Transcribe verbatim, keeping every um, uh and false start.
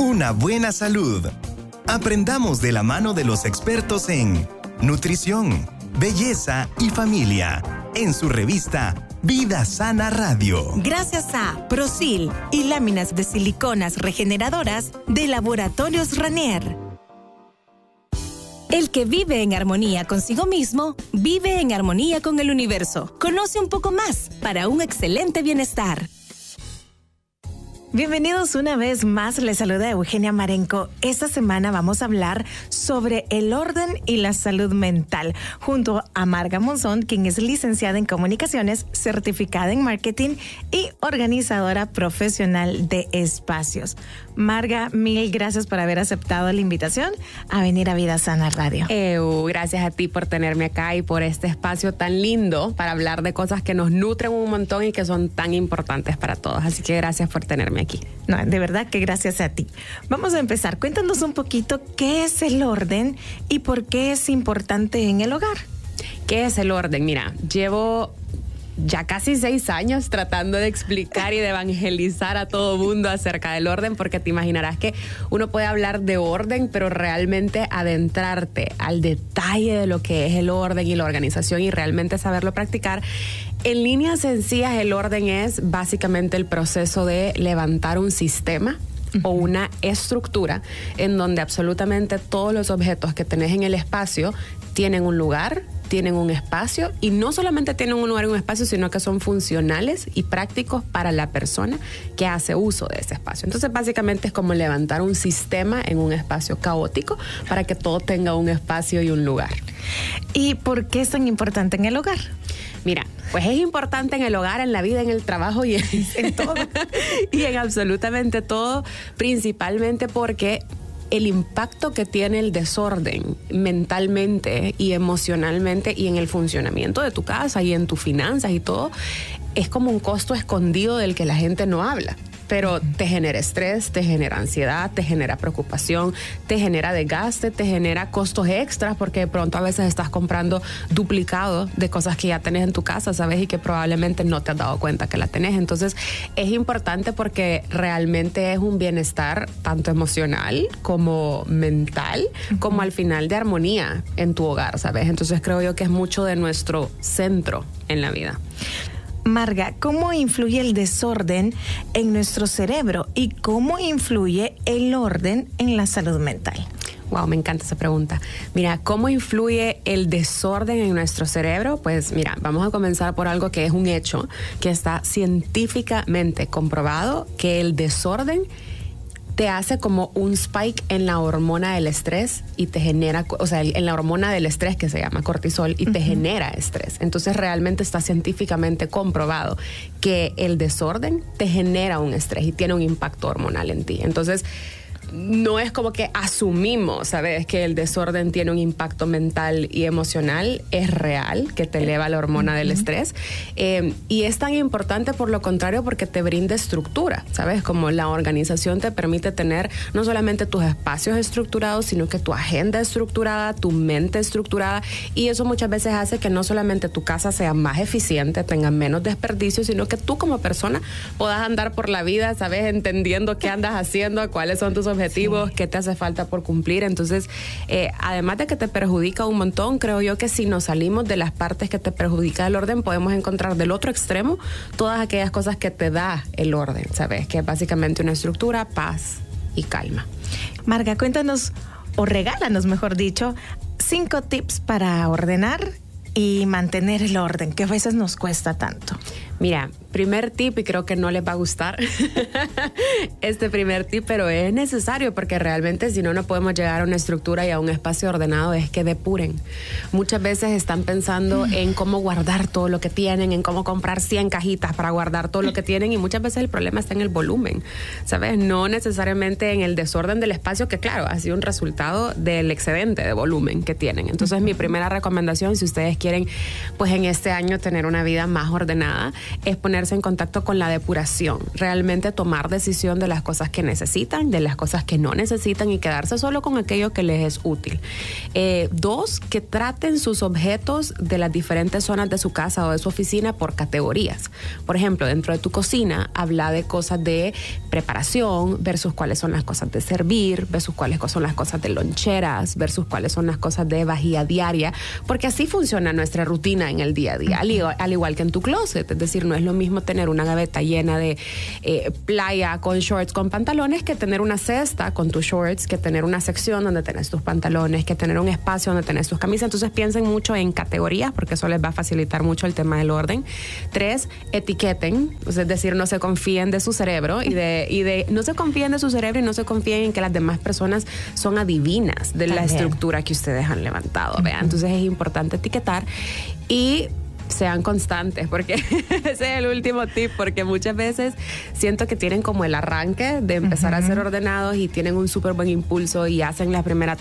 una buena salud. Aprendamos de la mano de los expertos en nutrición, belleza y familia, en su revista Vida Sana Radio. Gracias a Prosil y láminas de siliconas regeneradoras de Laboratorios Ranier. El que vive en armonía consigo mismo, vive en armonía con el universo. Conoce un poco más para un excelente bienestar. Bienvenidos una vez más, les saluda Eugenia Marenco. Esta semana vamos a hablar sobre el orden y la salud mental, junto a Marga Monzón, quien es licenciada en comunicaciones, certificada en marketing y organizadora profesional de espacios. Marga, mil gracias por haber aceptado la invitación a venir a Vida Sana Radio. Eu, gracias a ti por tenerme acá y por este espacio tan lindo para hablar de cosas que nos nutren un montón y que son tan importantes para todos. Así que gracias por tenerme aquí. No, de verdad que gracias a ti. Vamos a empezar. Cuéntanos un poquito qué es el orden y por qué es importante en el hogar. ¿Qué es el orden? Mira, llevo ya casi seis años tratando de explicar y de evangelizar a todo mundo acerca del orden, porque te imaginarás que uno puede hablar de orden, pero realmente adentrarte al detalle de lo que es el orden y la organización y realmente saberlo practicar. En líneas sencillas, el orden es básicamente el proceso de levantar un sistema o una estructura en donde absolutamente todos los objetos que tenés en el espacio tienen un lugar, tienen un espacio y no solamente tienen un lugar y un espacio, sino que son funcionales y prácticos para la persona que hace uso de ese espacio. Entonces, básicamente es como levantar un sistema en un espacio caótico para que todo tenga un espacio y un lugar. ¿Y por qué es tan importante en el hogar? Mira, pues es importante en el hogar, en la vida, en el trabajo y en, en todo. Y en absolutamente todo, principalmente porque el impacto que tiene el desorden mentalmente y emocionalmente y en el funcionamiento de tu casa y en tus finanzas y todo, es como un costo escondido del que la gente no habla. Pero te genera estrés, te genera ansiedad, te genera preocupación, te genera desgaste, te genera costos extras porque de pronto a veces estás comprando duplicado de cosas que ya tenés en tu casa, ¿sabes? Y que probablemente no te has dado cuenta que la tenés. Entonces es importante porque realmente es un bienestar tanto emocional como mental, uh-huh. como al final de armonía en tu hogar, ¿sabes? Entonces creo yo que es mucho de nuestro centro en la vida. Marga, ¿cómo influye el desorden en nuestro cerebro y cómo influye el orden en la salud mental? Wow, me encanta esa pregunta. Mira, ¿cómo influye el desorden en nuestro cerebro? Pues mira, vamos a comenzar por algo que es un hecho, que está científicamente comprobado, que el desorden te hace como un spike en la hormona del estrés y te genera, o sea, en la hormona del estrés que se llama cortisol y uh-huh. te genera estrés. Entonces realmente está científicamente comprobado que el desorden te genera un estrés y tiene un impacto hormonal en ti. Entonces no es como que asumimos, ¿sabes? Que el desorden tiene un impacto mental y emocional. Es real, que te eleva la hormona uh-huh. del estrés. Eh, y es tan importante por lo contrario porque te brinda estructura, ¿sabes? Como la organización te permite tener no solamente tus espacios estructurados, sino que tu agenda estructurada, tu mente estructurada. Y eso muchas veces hace que no solamente tu casa sea más eficiente, tenga menos desperdicio, sino que tú como persona puedas andar por la vida, ¿sabes? Entendiendo qué andas haciendo, cuáles son tus objetivos. Objetivos, sí. qué te hace falta por cumplir. Entonces, eh, además de que te perjudica un montón, creo yo que si nos salimos de las partes que te perjudica el orden, podemos encontrar del otro extremo todas aquellas cosas que te da el orden, ¿sabes? Que es básicamente una estructura, paz y calma. Marga, cuéntanos, o regálanos, mejor dicho, cinco tips para ordenar y mantener el orden, que a veces nos cuesta tanto. Mira, primer tip, y creo que no les va a gustar este primer tip, pero es necesario porque realmente si no, no podemos llegar a una estructura y a un espacio ordenado, es que depuren. Muchas veces están pensando mm. en cómo guardar todo lo que tienen, en cómo comprar cien cajitas para guardar todo lo que tienen y muchas veces el problema está en el volumen, ¿sabes? No necesariamente en el desorden del espacio, que claro, ha sido un resultado del excedente de volumen que tienen. Entonces, mm. mi primera recomendación, si ustedes quieren, pues en este año tener una vida más ordenada, es poner ponerse en contacto con la depuración, realmente tomar decisión de las cosas que necesitan, de las cosas que no necesitan y quedarse solo con aquello que les es útil. Eh, dos, que traten sus objetos de las diferentes zonas de su casa o de su oficina por categorías. Por ejemplo, dentro de tu cocina, habla de cosas de preparación versus cuáles son las cosas de servir, versus cuáles son las cosas de loncheras, versus cuáles son las cosas de vajilla diaria, porque así funciona nuestra rutina en el día a día, al igual, al igual que en tu closet. Es decir, no es lo mismo tener una gaveta llena de eh, playa con shorts, con pantalones, que tener una cesta con tus shorts, que tener una sección donde tenés tus pantalones, que tener un espacio donde tenés tus camisas. Entonces piensen mucho en categorías, porque eso les va a facilitar mucho el tema del orden. Tres, etiqueten, es decir, no se confíen de su cerebro y de, y de no se confíen de su cerebro y no se confíen en que las demás personas son adivinas de También. la estructura que ustedes han levantado. Uh-huh. ¿Vean? Entonces es importante etiquetar y sean constantes, porque ese es el último tip, porque muchas veces siento que tienen como el arranque de empezar uh-huh. a ser ordenados y tienen un súper buen impulso y hacen la primera